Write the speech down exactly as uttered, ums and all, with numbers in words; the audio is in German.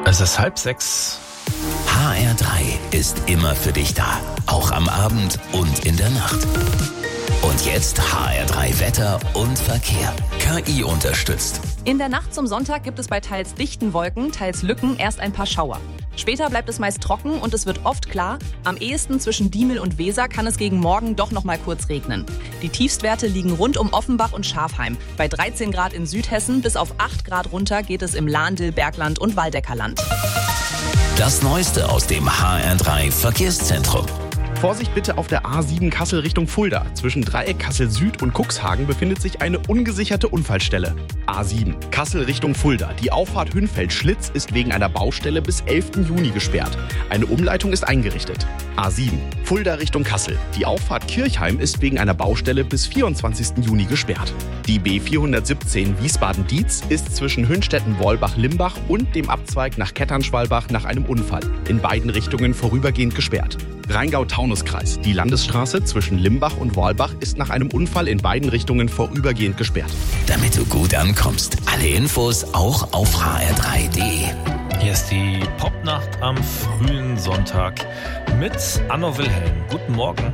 Es ist halb sechs. H R drei ist immer für dich da. Auch am Abend und in der Nacht. Und jetzt H R drei Wetter und Verkehr. K I unterstützt. In der Nacht zum Sonntag gibt es bei teils dichten Wolken, teils Lücken erst ein paar Schauer. Später bleibt es meist trocken und es wird oft klar. Am ehesten zwischen Diemel und Weser kann es gegen Morgen doch noch mal kurz regnen. Die Tiefstwerte liegen rund um Offenbach und Schafheim. Bei dreizehn Grad in Südhessen bis auf acht Grad runter geht es im Lahn-Dill, Bergland und Waldeckerland. Das Neueste aus dem H R drei Verkehrszentrum. Vorsicht bitte auf der A sieben Kassel Richtung Fulda. Zwischen Dreieck Kassel Süd und Cuxhagen befindet sich eine ungesicherte Unfallstelle. A sieben Kassel Richtung Fulda. Die Auffahrt Hünfeld-Schlitz ist wegen einer Baustelle bis elften Juni gesperrt. Eine Umleitung ist eingerichtet. A sieben Fulda Richtung Kassel. Die Auffahrt Kirchheim ist wegen einer Baustelle bis vierundzwanzigsten Juni gesperrt. Die B vierhundertsiebzehn Wiesbaden-Dietz ist zwischen Hünstetten-Wolbach-Limbach und dem Abzweig nach Ketternschwalbach nach einem Unfall in beiden Richtungen vorübergehend gesperrt. Rheingau-Taunus-Kreis. Die Landesstraße zwischen Limbach und Wolbach ist nach einem Unfall in beiden Richtungen vorübergehend gesperrt. Damit du gut ankommst. Alle Infos auch auf h r drei punkt d e. Hier ist die Popnacht am frühen Sonntag mit Anno Wilhelm. Guten Morgen.